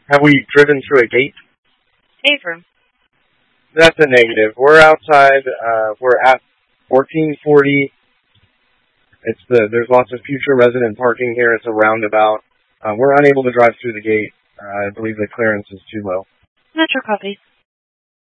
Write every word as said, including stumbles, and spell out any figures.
Have we driven through a gate? Avram. That's a negative. We're outside. Uh, we're at fourteen forty. It's the there's lots of future resident parking here. It's a roundabout. Uh, we're unable to drive through the gate. Uh, I believe the clearance is too low. Metro copy.